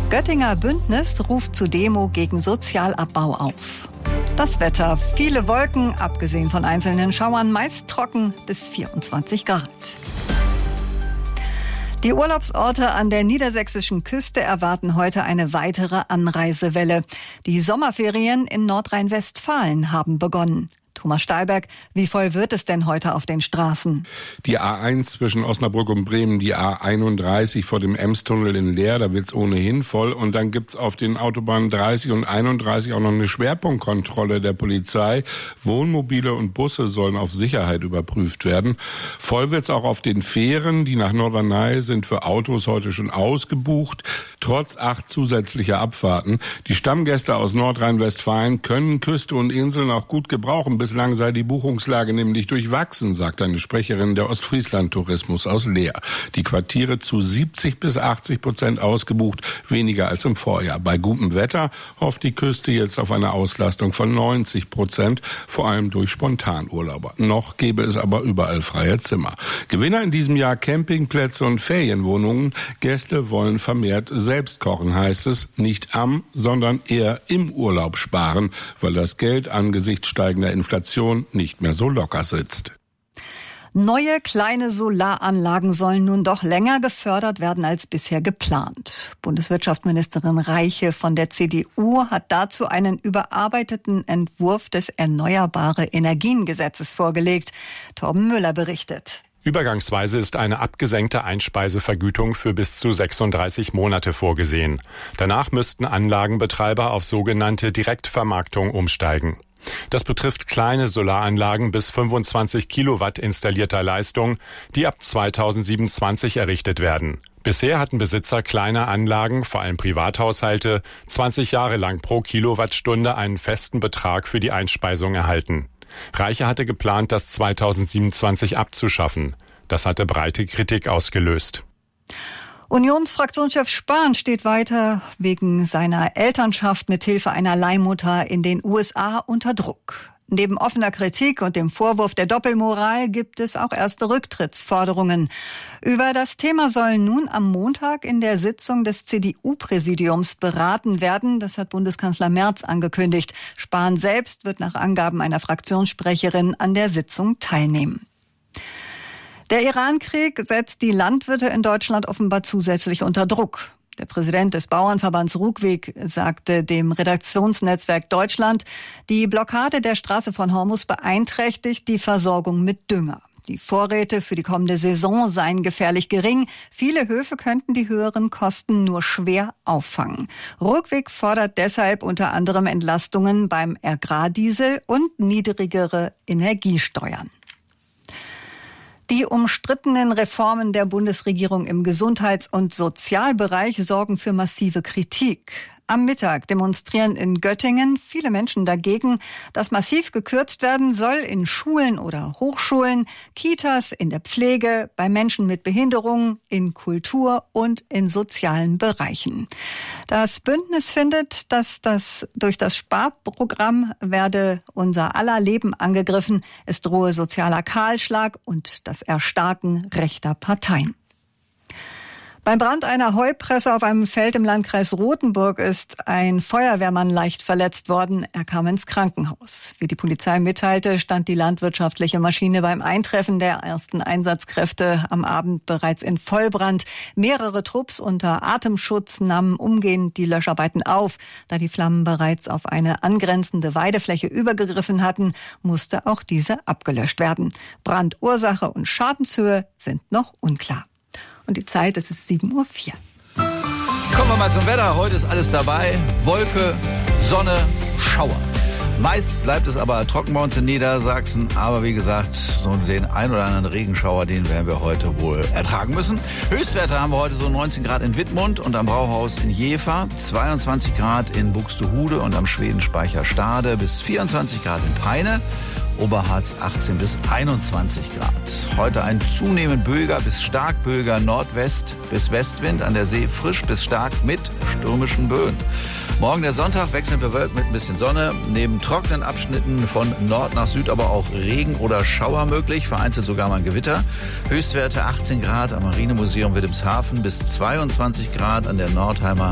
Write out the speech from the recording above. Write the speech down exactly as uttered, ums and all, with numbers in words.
Göttinger Bündnis ruft zu Demo gegen Sozialabbau auf. Das Wetter, viele Wolken, abgesehen von einzelnen Schauern, meist trocken bis vierundzwanzig Grad. Die Urlaubsorte an der niedersächsischen Küste erwarten heute eine weitere Anreisewelle. Die Sommerferien in Nordrhein-Westfalen haben begonnen. Thomas Stahlberg, wie voll wird es denn heute auf den Straßen? Die A eins zwischen Osnabrück und Bremen, die A einunddreißig vor dem Emstunnel in Leer, da wird's ohnehin voll. Und dann gibt's auf den Autobahnen dreißig und einunddreißig auch noch eine Schwerpunktkontrolle der Polizei. Wohnmobile und Busse sollen auf Sicherheit überprüft werden. Voll wird's auch auf den Fähren. Die nach Norderney sind für Autos heute schon ausgebucht, trotz acht zusätzlicher Abfahrten. Die Stammgäste aus Nordrhein-Westfalen können Küste und Inseln auch gut gebrauchen. Bislang sei die Buchungslage nämlich durchwachsen, sagt eine Sprecherin der Ostfriesland-Tourismus aus Leer. Die Quartiere zu siebzig bis achtzig Prozent ausgebucht, weniger als im Vorjahr. Bei gutem Wetter hofft die Küste jetzt auf eine Auslastung von neunzig Prozent, vor allem durch Spontanurlauber. Noch gäbe es aber überall freie Zimmer. Gewinner in diesem Jahr Campingplätze und Ferienwohnungen. Gäste wollen vermehrt selbst kochen, heißt es. Nicht am, sondern eher im Urlaub sparen, weil das Geld angesichts steigender Inflation nicht mehr so locker sitzt. Neue kleine Solaranlagen sollen nun doch länger gefördert werden als bisher geplant. Bundeswirtschaftsministerin Reiche von der C D U hat dazu einen überarbeiteten Entwurf des Erneuerbare Energien-Gesetzes vorgelegt. Torben Müller berichtet. Übergangsweise ist eine abgesenkte Einspeisevergütung für bis zu sechsunddreißig Monate vorgesehen. Danach müssten Anlagenbetreiber auf sogenannte Direktvermarktung umsteigen. Das betrifft kleine Solaranlagen bis fünfundzwanzig Kilowatt installierter Leistung, die ab zweitausendsiebenundzwanzig errichtet werden. Bisher hatten Besitzer kleiner Anlagen, vor allem Privathaushalte, zwanzig Jahre lang pro Kilowattstunde einen festen Betrag für die Einspeisung erhalten. Reiche hatte geplant, das zweitausendsiebenundzwanzig abzuschaffen. Das hatte breite Kritik ausgelöst. Unionsfraktionschef Spahn steht weiter wegen seiner Elternschaft mit Hilfe einer Leihmutter in den U S A unter Druck. Neben offener Kritik und dem Vorwurf der Doppelmoral gibt es auch erste Rücktrittsforderungen. Über das Thema soll nun am Montag in der Sitzung des C D U-Präsidiums beraten werden. Das hat Bundeskanzler Merz angekündigt. Spahn selbst wird nach Angaben einer Fraktionssprecherin an der Sitzung teilnehmen. Der Iran-Krieg setzt die Landwirte in Deutschland offenbar zusätzlich unter Druck. Der Präsident des Bauernverbands Rugwig sagte dem Redaktionsnetzwerk Deutschland, die Blockade der Straße von Hormuz beeinträchtigt die Versorgung mit Dünger. Die Vorräte für die kommende Saison seien gefährlich gering. Viele Höfe könnten die höheren Kosten nur schwer auffangen. Rugwig fordert deshalb unter anderem Entlastungen beim Agrardiesel und niedrigere Energiesteuern. Die umstrittenen Reformen der Bundesregierung im Gesundheits- und Sozialbereich sorgen für massive Kritik. Am Mittag demonstrieren in Göttingen viele Menschen dagegen, dass massiv gekürzt werden soll in Schulen oder Hochschulen, Kitas, in der Pflege, bei Menschen mit Behinderungen, in Kultur und in sozialen Bereichen. Das Bündnis findet, dass das durch das Sparprogramm werde unser aller Leben angegriffen. Es drohe sozialer Kahlschlag und das Erstarken rechter Parteien. Beim Brand einer Heupresse auf einem Feld im Landkreis Rothenburg ist ein Feuerwehrmann leicht verletzt worden. Er kam ins Krankenhaus. Wie die Polizei mitteilte, stand die landwirtschaftliche Maschine beim Eintreffen der ersten Einsatzkräfte am Abend bereits in Vollbrand. Mehrere Trupps unter Atemschutz nahmen umgehend die Löscharbeiten auf. Da die Flammen bereits auf eine angrenzende Weidefläche übergegriffen hatten, musste auch diese abgelöscht werden. Brandursache und Schadenshöhe sind noch unklar. Und die Zeit, es ist sieben Uhr vier. Kommen wir mal zum Wetter. Heute ist alles dabei. Wolke, Sonne, Schauer. Meist bleibt es aber trocken bei uns in Niedersachsen. Aber wie gesagt, so den ein oder anderen Regenschauer, den werden wir heute wohl ertragen müssen. Höchstwerte haben wir heute so neunzehn Grad in Wittmund und am Brauhaus in Jever, zweiundzwanzig Grad in Buxtehude und am Schwedenspeicher Stade, bis vierundzwanzig Grad in Peine. Oberharz achtzehn bis einundzwanzig Grad. Heute ein zunehmend böiger bis stark böiger Nordwest- bis Westwind, an der See frisch bis stark mit stürmischen Böen. Morgen der Sonntag wechselnd bewölkt mit ein bisschen Sonne. Neben trockenen Abschnitten von Nord nach Süd aber auch Regen oder Schauer möglich, vereinzelt sogar mal ein Gewitter. Höchstwerte achtzehn Grad am Marinemuseum Wilhelmshaven bis zweiundzwanzig Grad an der Nordheimer